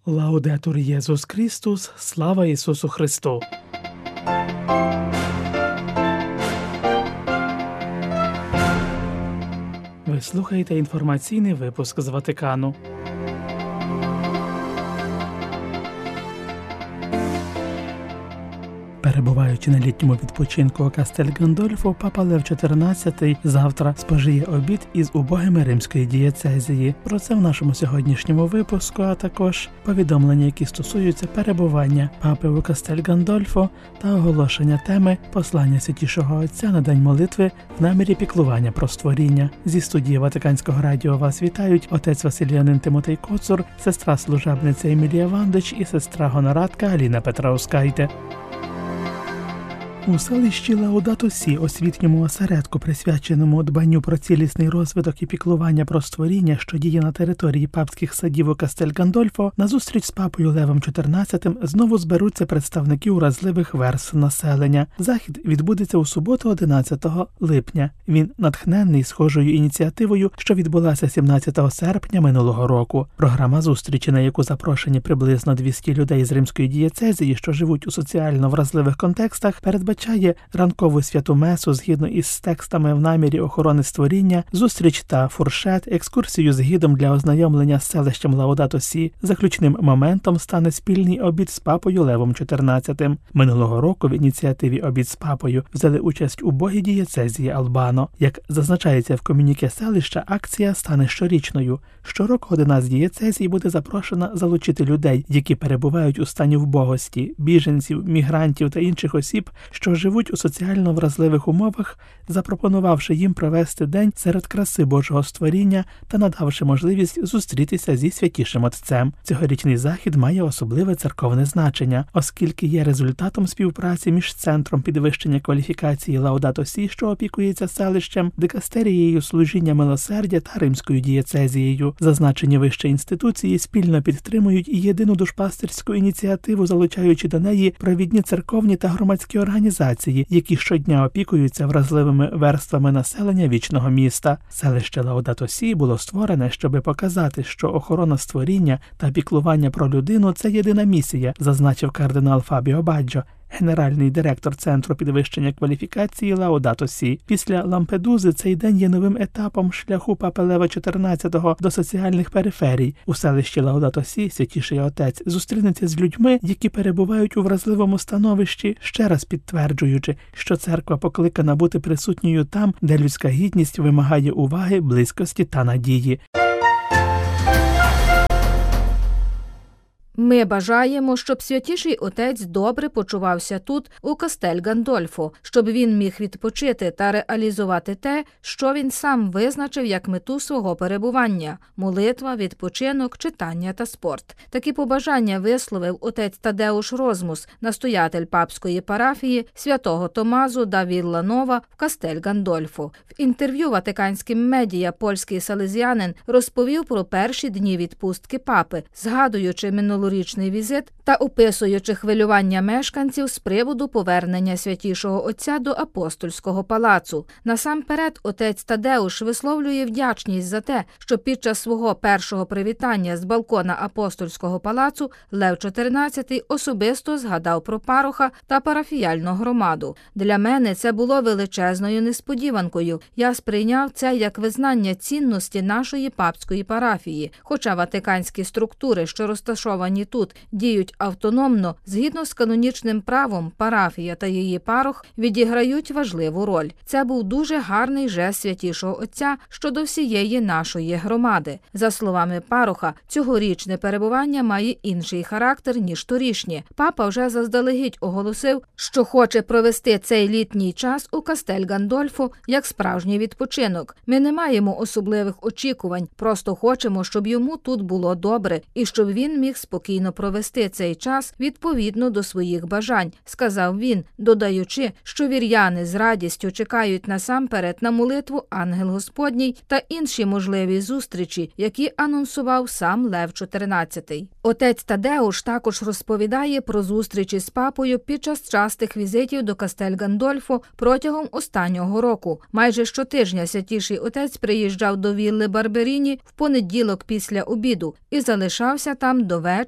Лаудетур Єсус Христос, слава Ісусу Христу! Ви слухаєте інформаційний випуск з Ватикану. Перебуваючи на літньому відпочинку у Кастель Гандольфо, папа Лев XIV завтра спожиє обід із убогими римської дієцезії. Про це в нашому сьогоднішньому випуску, а також повідомлення, які стосуються перебування папи у Кастель Гандольфо та оголошення теми послання Святішого Отця на День молитви в намірі піклування про створіння. Зі студії Ватиканського радіо вас вітають отець Василіянин Тимотей Коцур, сестра-служебниця Емілія Вандич і сестра-гонорадка Аліна Петраускайте. У селищі Лаудато Сі, освітньому осередку, присвяченому дбанню про цілісний розвиток і піклування про створіння, що діє на території папських садів у Кастель Гандольфо, на зустріч з папою Левом XIV знову зберуться представники уразливих верств населення. Захід відбудеться у суботу 11 липня. Він натхненний схожою ініціативою, що відбулася 17 серпня минулого року. Програма зустрічі, на яку запрошені приблизно 200 людей з римської дієцезії, що живуть у соціально вразливих контекстах, передбачає ранкову святу месу згідно із текстами в намірі охорони створіння, зустріч та фуршет, екскурсію з гідом для ознайомлення з селищем Лаудато Сі. Заключним моментом стане спільний обід з папою Левом XIV. Минулого року в ініціативі «Обід з папою» взяли участь убогі дієцезії Албано. Як зазначається в комюніке селища, акція стане щорічною. Щороку одна з дієцезій буде запрошена залучити людей, які перебувають у стані вбогості, біженців, мігрантів та інших осіб, що живуть у соціально вразливих умовах, запропонувавши їм провести день серед краси Божого створіння та надавши можливість зустрітися зі Святішим Отцем. Цьогорічний захід має особливе церковне значення, оскільки є результатом співпраці між Центром підвищення кваліфікації Лаудато Сі, що опікується селищем, дикастерією служіння милосердя та римською дієцезією. Зазначені вище інституції спільно підтримують і єдину душпастерську ініціативу, залучаючи до неї провідні церковні та громадські організації, які щодня опікуються вразливими верствами населення вічного міста. Селище Лаудато Сі було створене, щоб показати, що охорона створіння та піклування про людину – це єдина місія, зазначив кардинал Фабіо Баджо, генеральний директор Центру підвищення кваліфікації Лаудато Сі. Після Лампедузи цей день є новим етапом шляху папи Лева XIV до соціальних периферій. У селищі Лаудато Сі Святіший Отець зустрінеться з людьми, які перебувають у вразливому становищі, ще раз підтверджуючи, що церква покликана бути присутньою там, де людська гідність вимагає уваги, близькості та надії. Ми бажаємо, щоб Святіший Отець добре почувався тут, у Кастель Гандольфо, щоб він міг відпочити та реалізувати те, що він сам визначив як мету свого перебування – молитва, відпочинок, читання та спорт. Такі побажання висловив отець Тадеуш Розмус, настоятель папської парафії святого Томазу да Вілланова в Кастель Гандольфо. В інтерв'ю ватиканським медіа польський салезіанин розповів про перші дні відпустки папи, згадуючи минулорічний візит та описуючи хвилювання мешканців з приводу повернення Святішого Отця до Апостольського палацу. Насамперед, отець Тадеуш висловлює вдячність за те, що під час свого першого привітання з балкона Апостольського палацу Лев XIV особисто згадав про пароха та парафіяльну громаду. Для мене це було величезною несподіванкою. Я сприйняв це як визнання цінності нашої папської парафії. Хоча ватиканські структури, що розташовані тут, діють автономно, згідно з канонічним правом, парафія та її парох відіграють важливу роль. Це був дуже гарний жест Святішого Отця щодо всієї нашої громади. За словами пароха, цьогорічне перебування має інший характер, ніж торішнє. Папа вже заздалегідь оголосив, що хоче провести цей літній час у Кастель Гандольфо як справжній відпочинок. Ми не маємо особливих очікувань, просто хочемо, щоб йому тут було добре і щоб він міг спокійно провести цей час відповідно до своїх бажань, сказав він, додаючи, що віряни з радістю чекають насамперед на молитву Ангел Господній та інші можливі зустрічі, які анонсував сам Лев XIV. Отець Тадеуш також розповідає про зустрічі з папою під час частих візитів до Кастель Гандольфо протягом останнього року. Майже щотижня Святіший Отець приїжджав до вілли Барберіні в понеділок після обіду і залишався там до вечора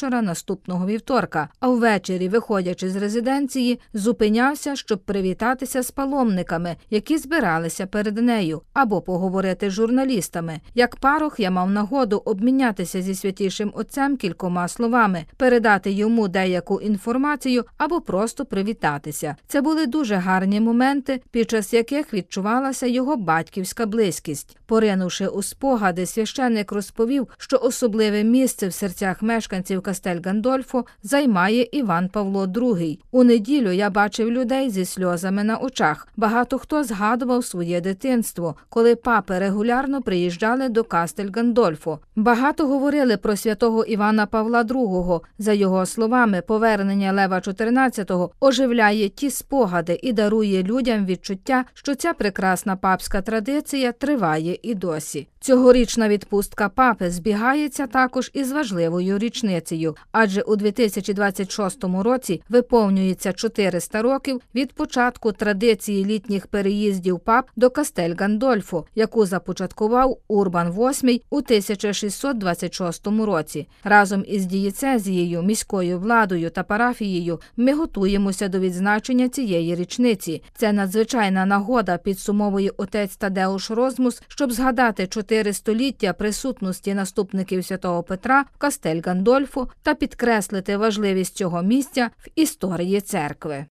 вечора наступного вівторка, а ввечері, виходячи з резиденції, зупинявся, щоб привітатися з паломниками, які збиралися перед нею, або поговорити з журналістами. Як парох я мав нагоду обмінятися зі святішим отцем кількома словами, передати йому деяку інформацію або просто привітатися. Це були дуже гарні моменти, під час яких відчувалася його батьківська близькість. Поринувши у спогади, священник розповів, що особливе місце в серцях мешканців Кастель-Гандольфо займає Іван Павло II. У неділю я бачив людей зі сльозами на очах. Багато хто згадував своє дитинство, коли папи регулярно приїжджали до Кастель-Гандольфо. Багато говорили про святого Івана Павла II. За його словами, повернення Лева XIV оживляє ті спогади і дарує людям відчуття, що ця прекрасна папська традиція триває і досі. Цьогорічна відпустка папи збігається також із важливою річницею, адже у 2026 році виповнюється 400 років від початку традиції літніх переїздів пап до Кастель-Гандольфо, яку започаткував Урбан VIII у 1626 році. Разом із дієцезією, міською владою та парафією ми готуємося до відзначення цієї річниці. Це надзвичайна нагода, підсумовує отець Тадеуш Розмус, щоб згадати 4 століття присутності наступників святого Петра в Кастель-Гандольфо та підкреслити важливість цього місця в історії церкви.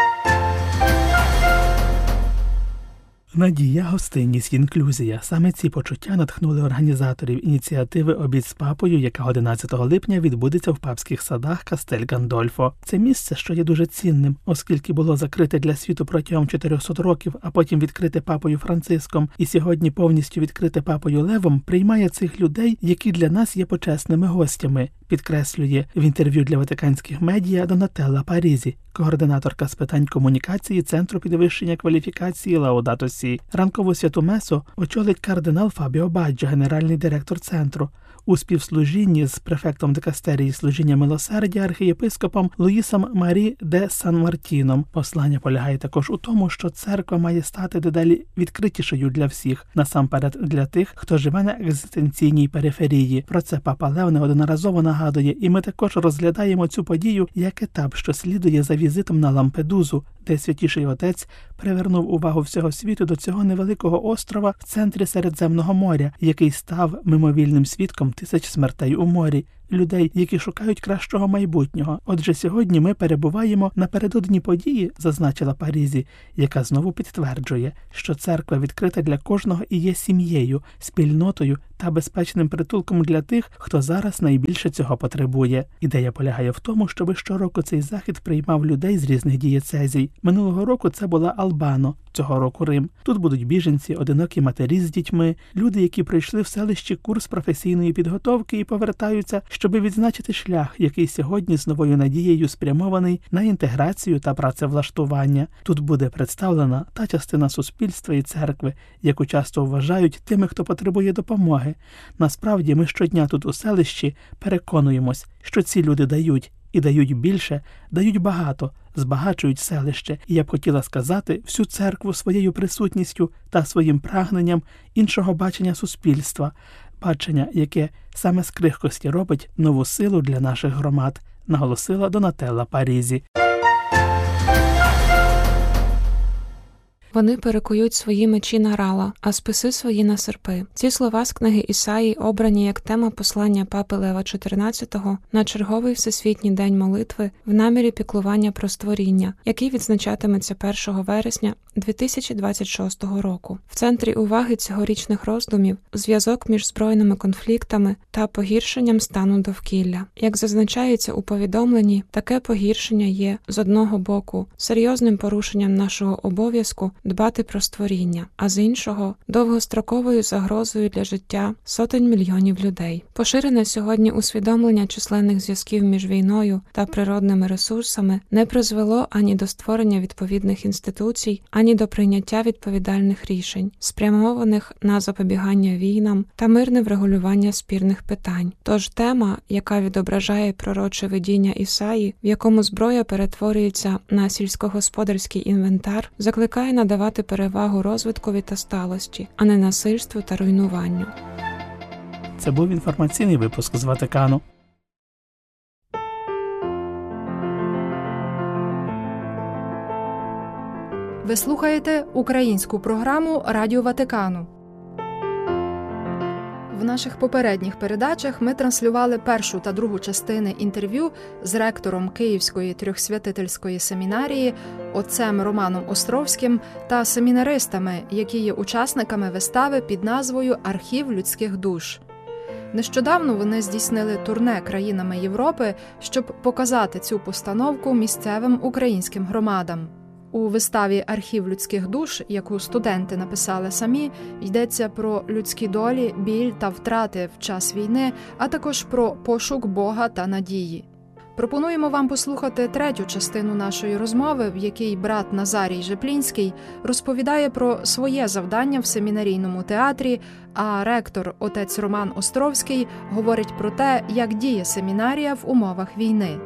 Надія, гостинність, інклюзія. Саме ці почуття натхнули організаторів ініціативи «Обід з папою», яка 11 липня відбудеться в папських садах Кастель-Гандольфо. Це місце, що є дуже цінним, оскільки було закрите для світу протягом 400 років, а потім відкрите папою Франциском, і сьогодні повністю відкрите папою Левом, приймає цих людей, які для нас є почесними гостями, підкреслює в інтерв'ю для ватиканських медіа Донателла Парізі, координаторка з питань комунікації Центру підвищення кваліфікації Лаудато Сі. Ранкову святу месу очолить кардинал Фабіо Баджо, генеральний директор центру, у співслужінні з префектом дикастерії служіння милосердя архієпископом Луїсом Марі де Сан-Мартіном. Послання полягає також у тому, що церква має стати дедалі відкритішою для всіх, насамперед для тих, хто живе на екзистенційній периферії. Про це папа Лев неодноразово нагадує, і ми також розглядаємо цю подію як етап, що слідує за візитом на Лампедузу, де Святіший Отець привернув увагу всього світу до цього невеликого острова в центрі Середземного моря, який став мимовільним свідком тисяч смертей у морі, людей, які шукають кращого майбутнього. Отже, сьогодні ми перебуваємо напередодні події, зазначила Парізі, яка знову підтверджує, що церква відкрита для кожного і є сім'єю, спільнотою та безпечним притулком для тих, хто зараз найбільше цього потребує. Ідея полягає в тому, щоби щороку цей захід приймав людей з різних дієцезій. Минулого року це була Албано, цього року Рим. Тут будуть біженці, одинокі матері з дітьми, люди, які пройшли в селищі курс професійної підготовки і повертаються, щоби відзначити шлях, який сьогодні з новою надією спрямований на інтеграцію та працевлаштування. Тут буде представлена та частина суспільства і церкви, яку часто вважають тими, хто потребує допомоги. Насправді, ми щодня тут у селищі переконуємось, що ці люди дають, і дають більше, дають багато, збагачують селище. І я б хотіла сказати всю церкву своєю присутністю та своїм прагненням іншого бачення суспільства, бачення, яке саме з крихкості робить нову силу для наших громад, наголосила Донателла Парізі. Вони перекують свої мечі на рала, а списи свої на серпи. Ці слова з книги Ісаї обрані як тема послання папи Лева XIV на черговий Всесвітній день молитви в намірі піклування про створіння, який відзначатиметься 1 вересня 2026 року. В центрі уваги цьогорічних роздумів – зв'язок між збройними конфліктами та погіршенням стану довкілля. Як зазначається у повідомленні, таке погіршення є, з одного боку, серйозним порушенням нашого обов'язку дбати про створіння, а з іншого – довгостроковою загрозою для життя сотень мільйонів людей. Поширене сьогодні усвідомлення численних зв'язків між війною та природними ресурсами не призвело ані до створення відповідних інституцій, ані до прийняття відповідальних рішень, спрямованих на запобігання війнам та мирне врегулювання спірних питань. Тож тема, яка відображає пророче видіння Ісаї, в якому зброя перетворюється на сільськогосподарський інвентар, закликає надавати перевагу розвиткові та сталості, а не насильству та руйнуванню. Це був інформаційний випуск з Ватикану. Ви слухаєте українську програму Радіо Ватикану. В наших попередніх передачах ми транслювали першу та другу частини інтерв'ю з ректором Київської трьохсвятительської семінарії, отцем Романом Островським та семінаристами, які є учасниками вистави під назвою «Архів людських душ». Нещодавно вони здійснили турне країнами Європи, щоб показати цю постановку місцевим українським громадам. У виставі «Архів людських душ», яку студенти написали самі, йдеться про людські долі, біль та втрати в час війни, а також про пошук Бога та надії. Пропонуємо вам послухати третю частину нашої розмови, в якій брат Назарій Жеплінський розповідає про своє завдання в семінарійному театрі, а ректор отець Роман Островський говорить про те, як діє семінарія в умовах війни.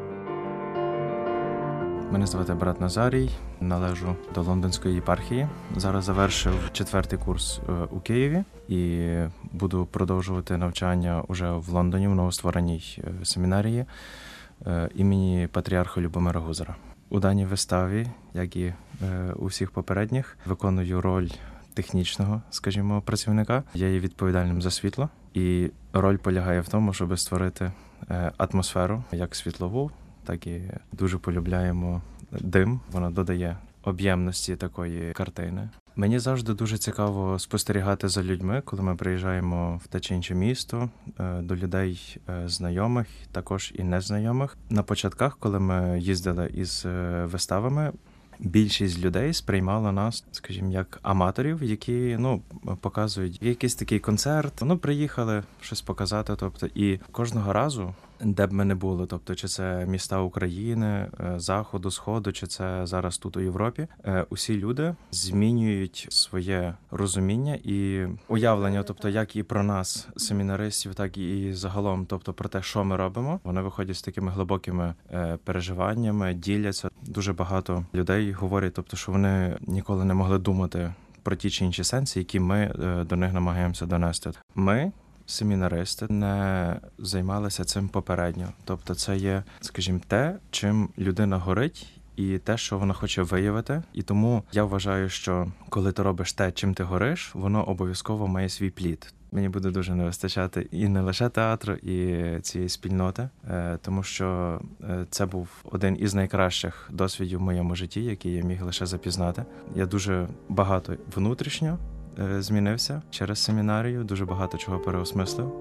Мене звати брат Назарій, належу до Лондонської єпархії. Зараз завершив 4-й курс у Києві і буду продовжувати навчання уже в Лондоні, в новоствореній семінарії імені патріарха Любомира Гузара. У даній виставі, як і у всіх попередніх, виконую роль технічного, скажімо, працівника. Я є відповідальним за світло, і роль полягає в тому, щоб створити атмосферу, як світлову, так і дуже полюбляємо дим. Вона додає об'ємності такої картини. Мені завжди дуже цікаво спостерігати за людьми, коли ми приїжджаємо в те чи інше місто, до людей знайомих, також і незнайомих. На початках, коли ми їздили із виставами, більшість людей сприймала нас, скажімо, як аматорів, які, показують якийсь такий концерт. Приїхали щось показати, і кожного разу, де б ми не були, чи це міста України, Заходу, Сходу, чи це зараз тут у Європі, усі люди змінюють своє розуміння і уявлення, як і про нас, семінаристів, так і загалом, про те, що ми робимо. Вони виходять з такими глибокими переживаннями, діляться. Дуже багато людей говорять, що вони ніколи не могли думати про ті чи інші сенси, які ми до них намагаємося донести. Ми, семінаристи, не займалися цим попередньо. Це є, скажімо, те, чим людина горить, і те, що вона хоче виявити. І тому я вважаю, що коли ти робиш те, чим ти гориш, воно обов'язково має свій плід. Мені буде дуже не вистачати і не лише театру, і цієї спільноти, тому що це був один із найкращих досвідів в моєму житті, який я міг лише запізнати. Я дуже багато внутрішньо змінився через семінарію, дуже багато чого переосмислив.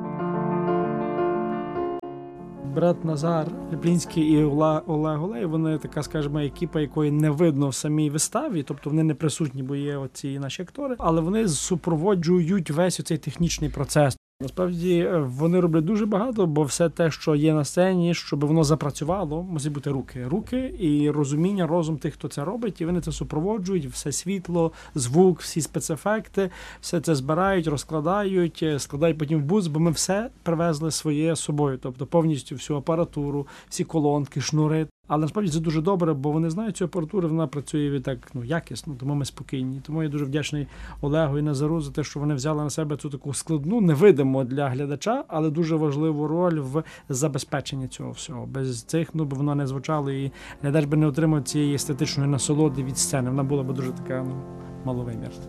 Брат Назар Жеплінський і Олег Олей, вони така, скажімо, екіпа, якої не видно в самій виставі, вони не присутні, бо є оці наші актори, але вони супроводжують весь оцей технічний процес. Насправді вони роблять дуже багато, бо все те, що є на сцені, щоб воно запрацювало, мусить бути руки і розуміння, розум тих, хто це робить, і вони це супроводжують, все світло, звук, всі спецефекти, все це збирають, розкладають, складають потім в бус, бо ми все привезли своє з собою, повністю всю апаратуру, всі колонки, шнури. Але насправді це дуже добре, бо вони знають цю апаратуру, вона працює так якісно, тому ми спокійні. Тому я дуже вдячний Олегу і Назару за те, що вони взяли на себе цю таку складну, невидиму для глядача, але дуже важливу роль в забезпеченні цього всього. Без цих, бо воно не звучало, і глядач би не отримав цієї естетичної насолоди від сцени. Вона була б дуже така маловимірна.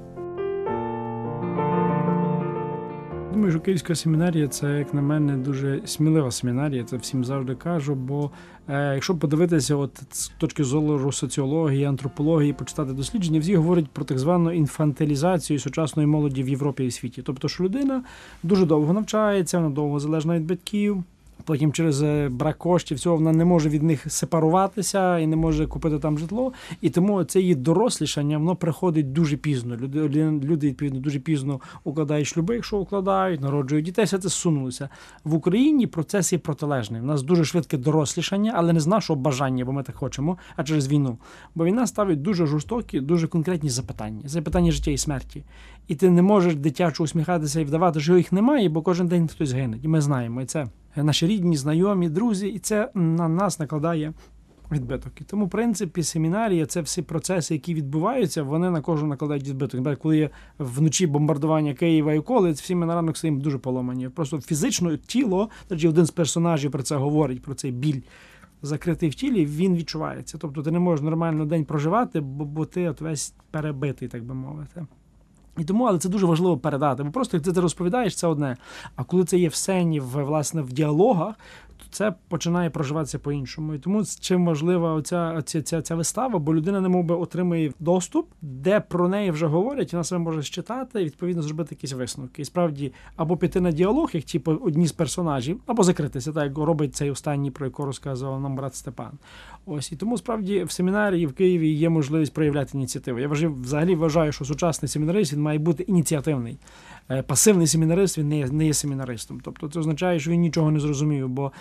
Думаю, що Київська семінарія – це, як на мене, дуже смілива семінарія, це всім завжди кажу, бо якщо подивитися з точки зору соціології, антропології, почитати дослідження, всі говорять про так звану інфантилізацію сучасної молоді в Європі і світі. Тобто, що людина дуже довго навчається, вона довго залежна від батьків, потім через брак коштів всього вона не може від них сепаруватися і не може купити там житло. І тому це її дорослішання, воно приходить дуже пізно. Люди відповідно, дуже пізно укладають шлюби, якщо укладають, народжують дітей, все це зсунулося. В Україні процес є протилежний. У нас дуже швидке дорослішання, але не з нашого бажання, бо ми так хочемо, а через війну. Бо війна ставить дуже жорстокі, дуже конкретні запитання. Запитання життя і смерті. І ти не можеш дитячо усміхатися і вдавати, що їх немає, бо кожен день хтось гине. І ми знаємо, і це наші рідні, знайомі, друзі, і це на нас накладає відбиток. І тому, в принципі, семінарія – це всі процеси, які відбуваються, вони на кожного накладають відбиток. Коли є вночі бомбардування Києва і околиць, всі ми на ранок стоїмо дуже поломані. Просто фізично тіло, тоді один з персонажів про це говорить, про цей біль закритий в тілі, він відчувається. Тобто ти не можеш нормально день проживати, бо ти от весь перебитий, так би мовити. І тому, але це дуже важливо передати. Бо просто, як ти це розповідаєш, це одне. А коли це є в сцені, власне, в діалогах, то це починає проживатися по-іншому. І тому чим важлива ця вистава, бо людина немовби отримує доступ, де про неї вже говорять, вона себе може считати і, відповідно, зробити якісь висновки. І справді, або піти на діалог, як одні з персонажів, або закритися, так як робить цей останній, про якого розказував нам брат Степан. Ось. І тому, справді, в семінарії в Києві є можливість проявляти ініціативу. Я взагалі вважаю, що сучасний семінарист, він має бути ініціативний. Пасивний семінарист, він не є семінаристом. Тобто це означає, що він нічого не зрозумів, бо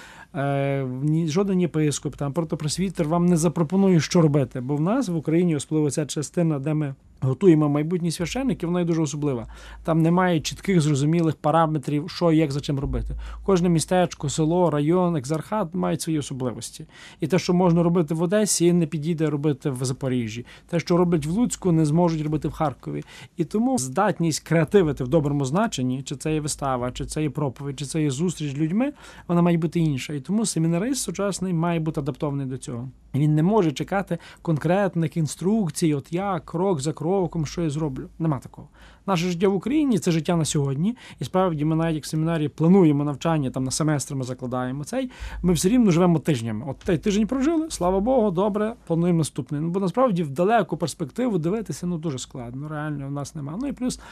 жоден єпископ, протопросвітер вам не запропонує, що робити. Бо в нас в Україні, особливо ця частина, де ми готуємо майбутні священники, вона є дуже особлива. Там немає чітких, зрозумілих параметрів, що, як, за чим робити. Кожне містечко, село, район, екзархат мають свої особливості. І те, що можна робити в Одесі, не підійде робити в Запоріжжі. Те, що роблять в Луцьку, не зможуть робити в Харкові. І тому здатність креативити в доброму значенні, чи це є вистава, чи це є проповідь, чи це є зустріч з людьми, вона має бути інша. І тому семінарист сучасний має бути адаптований до цього. Він не може чекати конкретних інструкцій, от я крок за кроком, що я зроблю. Нема такого. Наше життя в Україні – це життя на сьогодні. І справді ми навіть як в семінарі плануємо навчання, там на семестри ми закладаємо цей. Ми все рівно живемо тижнями. От той тиждень прожили, слава Богу, добре, плануємо наступний. Бо насправді в далеку перспективу дивитися дуже складно. Реально в нас немає. І плюс,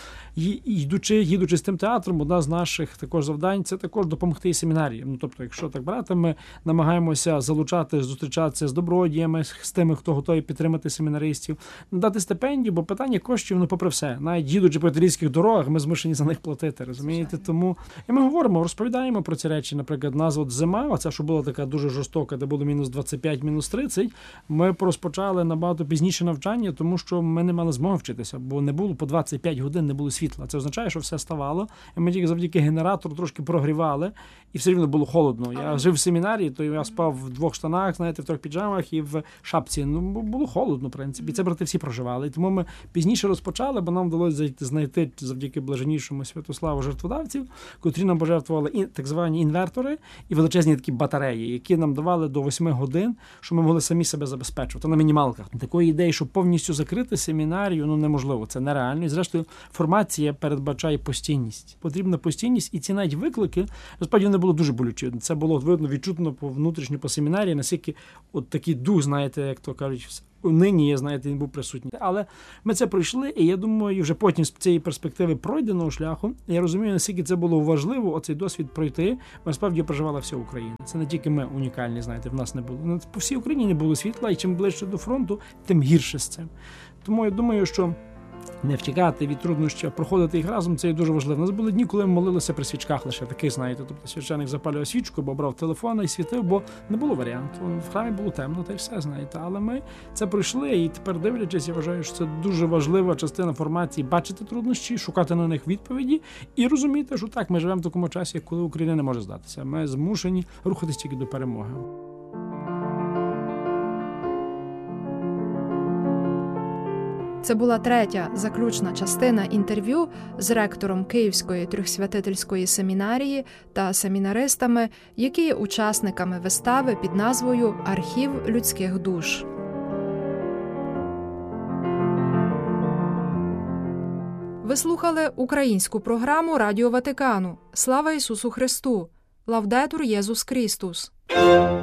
їдучи з тим театром, одна з наших також завдань – це також допомогти і семінарії. Тобто, якщо так брати, ми намагаємося залучати, зустрічатися з добродіями, з тими, хто готовий підтримати семінаристів, надати стипендію, бо питання коштів, попри все. Навіть їдучи по італійських дорогах, ми змушені за них платити, розумієте? Тому і ми говоримо, розповідаємо про ці речі. Наприклад, назва зима, оця, що була така дуже жорстока, де було мінус 25, мінус 30, ми розпочали набагато пізніше навчання, тому що ми не мали змоги вчитися, бо не було по 25 годин, не було світла. Це означає, що все ставало, і ми тільки завдяки генератору трошки прогрівали, і все рівно було холодно. Я жив в семінарії, то я спав в 2 штанах, знаєте, в 3 піджамах і в шапці. Було холодно, в принципі. Це брати всі проживали. І тому ми пізніше розпочали, бо нам вдалося знайти завдяки блаженнішому Святославу жертводавців, котрі нам пожертвували так звані інвертори і величезні такі батареї, які нам давали до 8 годин, щоб ми могли самі себе забезпечувати на мінімалках. Такої ідеї, щоб повністю закрити семінарію, неможливо, це нереально. І зрештою, формація передбачає постійність. Потрібна постійність, і ці навіть виклики, насправді, вони було дуже болючі. Це було видно, відчутно внутрішньо по семінарії, наскільки от такий дух, знаєте, як то кажуть, нині, знаєте, він був присутній. Але ми це пройшли, і я думаю, вже потім з цієї перспективи пройденого шляху, я розумію, наскільки це було важливо, оцей досвід пройти, бо насправді проживала вся Україна. Це не тільки ми унікальні, знаєте, в нас не було. По всій Україні не було світла, і чим ближче до фронту, тим гірше з цим. Тому я думаю, що не втікати від труднощів, а проходити їх разом, це є дуже важливо. У нас були дні, коли ми молилися при свічках лише, таких, знаєте, тобто священик запалював свічку, бо брав телефон і світив, бо не було варіанту. В храмі було темно, та й все, знаєте. Але ми це пройшли, і тепер, дивлячись, я вважаю, що це дуже важлива частина формації – бачити труднощі, шукати на них відповіді і розуміти, що так, ми живемо в такому часі, коли Україна не може здатися. Ми змушені рухатись тільки до перемоги. Це була третя заключна частина інтерв'ю з ректором Київської трьохсвятительської семінарії та семінаристами, які є учасниками вистави під назвою «Архів людських душ». Ви слухали українську програму Радіо Ватикану. Слава Ісусу Христу! Лавдетур Єсус Христос!